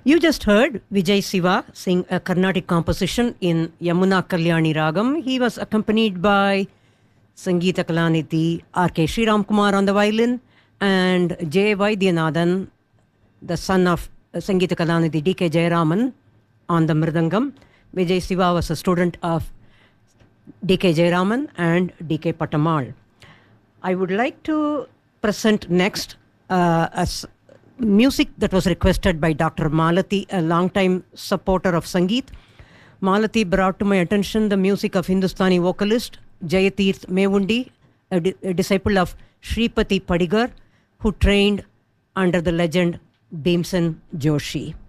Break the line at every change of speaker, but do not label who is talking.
You just heard Vijay Siva sing a Carnatic composition in Yamuna Kalyani Ragam. He was accompanied by Sangeeta Kalanidhi, R.K. Sriram Kumar on the violin, and J. Vaidyanathan, the son of Sangeeta Kalanidhi, D.K. Jayaraman, on the mridangam. Vijay Siva was a student of D.K. Jayaraman and D.K. Patamal. I would like to present next music that was requested by Dr. Malati, a long-time supporter of Sangeet. Malati brought to my attention the music of Hindustani vocalist Jayatirth Mevundi, a disciple of Shripati Padigar, who trained under the legend Bhimsen Joshi.